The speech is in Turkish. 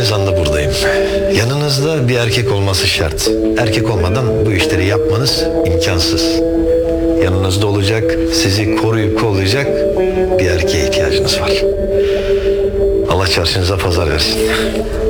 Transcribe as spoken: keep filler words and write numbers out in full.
istediğiniz anda buradayım. Yanınızda bir erkek olması şart. Erkek olmadan bu işleri yapmanız imkansız. Yanınızda olacak, sizi koruyup kollayacak bir erkeğe ihtiyacınız var. Allah çarşınıza pazar versin.